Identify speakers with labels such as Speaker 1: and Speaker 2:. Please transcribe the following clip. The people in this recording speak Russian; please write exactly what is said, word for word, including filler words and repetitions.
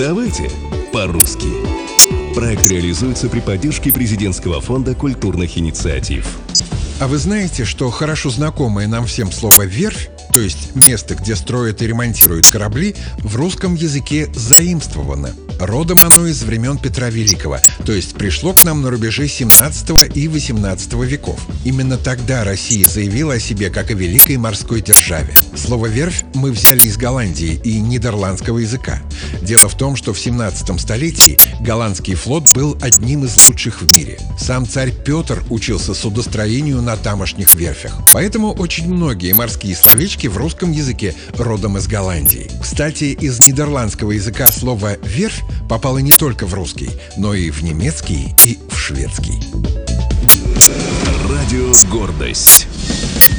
Speaker 1: Давайте по-русски. Проект реализуется при поддержке Президентского фонда культурных инициатив.
Speaker 2: А вы знаете, что хорошо знакомое нам всем слово «верфь», то есть место, где строят и ремонтируют корабли, в русском языке заимствовано. Родом оно из времен Петра Великого, то есть пришло к нам на рубеже семнадцатого и восемнадцатого веков. Именно тогда Россия заявила о себе как о великой морской державе. Слово «верфь» мы взяли из Голландии и нидерландского языка. Дело в том, что в семнадцатом столетии голландский флот был одним из лучших в мире. Сам царь Петр учился судостроению на тамошних верфях. Поэтому очень многие морские словечки в русском языке родом из Голландии. Кстати, из нидерландского языка слово «верфь» попало не только в русский, но и в немецкий и в шведский.
Speaker 1: Радио «Гордость».